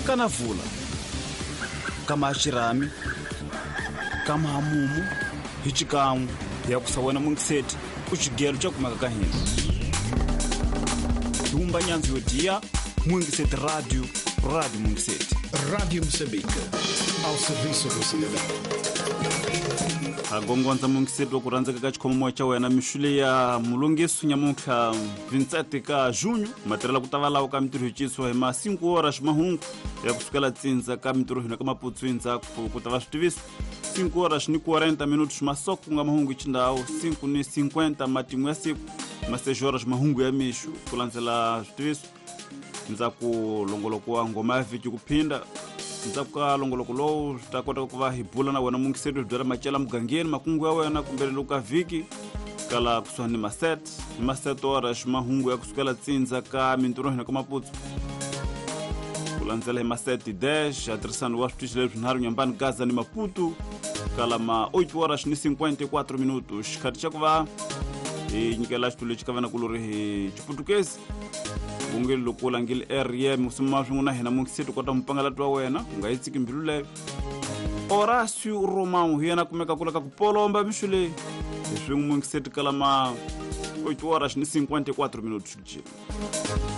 kana vula kama xirami kama hamumu hi xikan'we ya ku sawena mungiseti ku xigelo xa kumeka ka hina dumba nyanzi yo dia Mungiseti Radio Mungiseti Radio Moçambique ao serviço do cidadão. Agongonza Mungiseti wa kuranzeka ka chikomo cha wena mishule ya mulungisu nyamuka 27 ka junho materela kutavala ka mitiro hichiso he ma 5 horas mahungu ya kusukela tsinza ka mitiro hina kama putsuinza kutava switiviso 5 horas ni 40 minutos masoko nga mahungu chindao 5 ni 50 matimu ya siku ma 6 horas mahungu ya mishu kulanzela switiviso nza ku longoloko wa ngoma ya viki kupinda nza ka longoloko lo takota kuva hibula na wena Mungiseti byara machela mugangeni makungu ya wena kumbele luka viki kala kuswani maset horas mahungu ya kusukela tsinza ka minturo hina kama putsu kulanzela maset 10 adresando wa switiviso lezo nharu nyambani Gaza ni Maputo kala ma 8 horas ni 54 minutos khati cha kuva nyikela xitulo chikava na kulori chiputukezi bungeli lokula ngili RM usima swinguna hina Mungiseti kota mpangala twa wena ungayitsiki mbilu leyo Horacio Romão hina kumeka kula ka kupolomba mishule swingu Mungiseti kala ma 8 horas ni 54 minutos